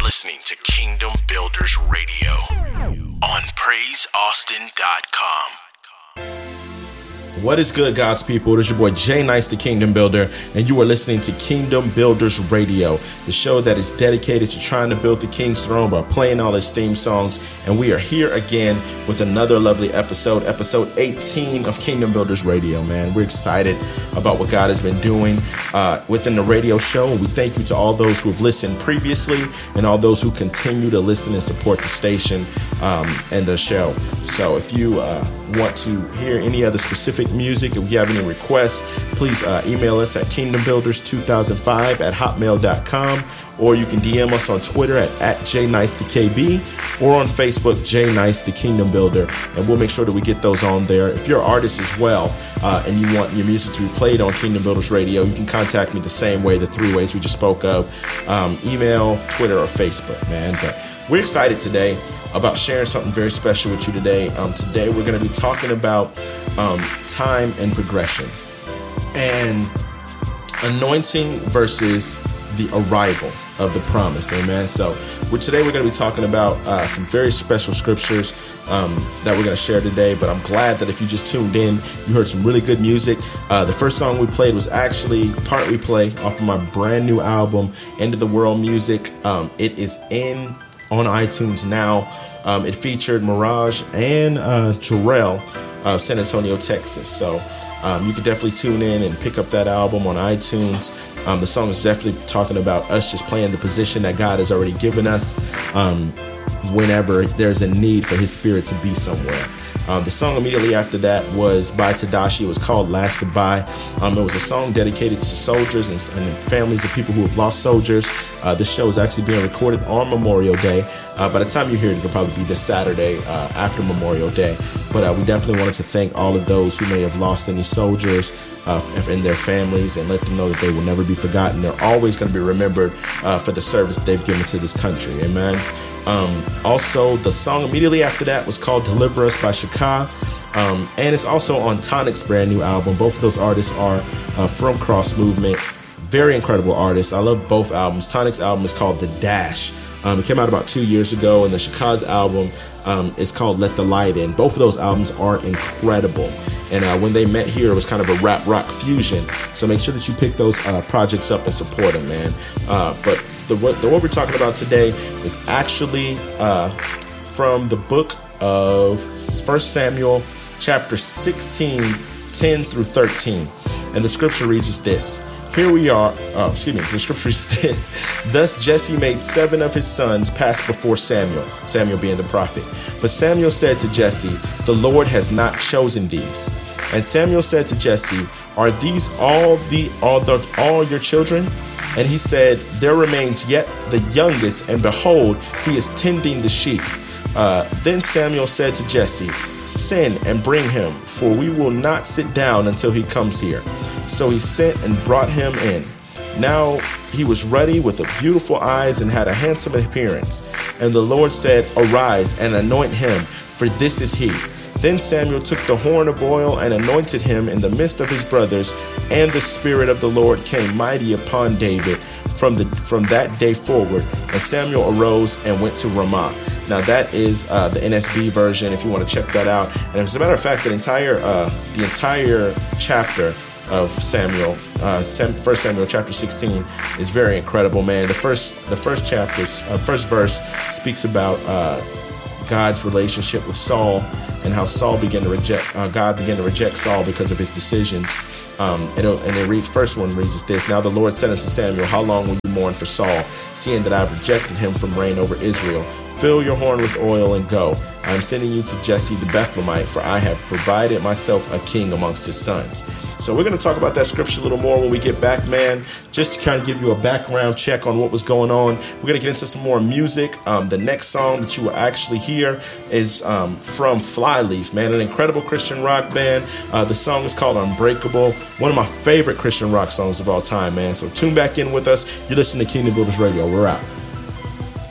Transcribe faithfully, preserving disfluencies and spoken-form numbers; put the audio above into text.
listening to Kingdom Builders Radio on praise austin dot com. What is good, God's people? It is your boy Jay Nice, the Kingdom Builder, and you are listening to Kingdom Builders Radio, the show that is dedicated to trying to build the King's throne by playing all his theme songs. And we are here again with another lovely episode, episode eighteen of Kingdom Builders Radio, man. We're excited about what God has been doing uh, within the radio show. And we thank you to all those who have listened previously and all those who continue to listen and support the station um, and the show. So if you uh, want to hear any other specific music, if you have any requests, please uh, email us at kingdom builders two thousand five at hotmail dot com, or you can D M us on Twitter at, at J Nice the K B, or on Facebook, J Nice the Kingdom Builder, and we'll make sure that we get those on there. If you're an artist as well uh, and you want your music to be played on Kingdom Builders Radio, you can contact me the same way, the three ways we just spoke of, um, email, Twitter, or Facebook, man. But we're excited today about sharing something very special with you today. Um, today we're going to be talking about um, time and progression and anointing versus the arrival of the promise. Amen. So we're, today we're going to be talking about uh, some very special scriptures um, that we're going to share today. But I'm glad that if you just tuned in, you heard some really good music. Uh, the first song we played was actually part replay off of my brand new album, End of the World Music. Um, it is in on iTunes now. Um, it featured Mirage and uh, Jarrell of San Antonio, Texas. So um, you can definitely tune in and pick up that album on iTunes. Um, the song is definitely talking about us just playing the position that God has already given us um, whenever there's a need for his spirit to be somewhere. Um, the song immediately after that was by Tadashi. It was called Last Goodbye. Um, it was a song dedicated to soldiers and, and families of people who have lost soldiers. Uh, this show is actually being recorded on Memorial Day. Uh, by the time you hear it, it'll probably be this Saturday uh, after Memorial Day. But uh, we definitely wanted to thank all of those who may have lost any soldiers uh, and their families, and let them know that they will never be forgotten. They're always going to be remembered uh, for the service they've given to this country. Amen. Um, also, the song immediately after that was called Deliver Us by Shaka. Um, and it's also on Tonic's brand new album. Both of those artists are uh, from Cross Movement. Very incredible artists. I love both albums. Tonic's album is called The Dash. Um, it came out about two years ago, and the Shaka's album um, is called Let the Light In. Both of those albums are incredible. And uh, when they met here, it was kind of a rap rock fusion. So make sure that you pick those uh, projects up and support them, man. Uh, but the what, the what we're talking about today is actually uh, from the book of First Samuel, chapter sixteen, ten through thirteen. And the scripture reads as this. Here we are, uh, excuse me, the scripture is this. Thus Jesse made seven of his sons pass before Samuel, Samuel being the prophet. But Samuel said to Jesse, the Lord has not chosen these. And Samuel said to Jesse, are these all the all the all your children? And he said, there remains yet the youngest, and behold, he is tending the sheep. Uh, then Samuel said to Jesse, send and bring him, for we will not sit down until he comes here. So he sent and brought him in. Now he was ruddy with a beautiful eyes and had a handsome appearance. And the Lord said, arise and anoint him, for this is he. Then Samuel took the horn of oil and anointed him in the midst of his brothers, and the Spirit of the Lord came mighty upon David from the from that day forward. And Samuel arose and went to Ramah. Now that is uh, the N S B version, if you want to check that out. And as a matter of fact, the entire uh, the entire chapter of Samuel, uh, First Samuel chapter sixteen is very incredible, man. The first the first chapter, uh, first verse speaks about uh, God's relationship with Saul and how Saul began to reject, uh, God began to reject Saul because of his decisions. Um, and, and it reads, first one reads as this. Now the Lord said unto Samuel, how long will you mourn for Saul, seeing that I have rejected him from reign over Israel? Fill your horn with oil and go. I am sending you to Jesse the Bethlehemite, for I have provided myself a king amongst his sons. So we're going to talk about that scripture a little more when we get back, man, just to kind of give you a background check on what was going on. We're going to get into some more music. Um, the next song that you will actually hear is um, from Flyleaf, man, an incredible Christian rock band. Uh, the song is called Unbreakable, one of my favorite Christian rock songs of all time, man. So tune back in with us. You're listening to Kingdom Builders Radio. We're out.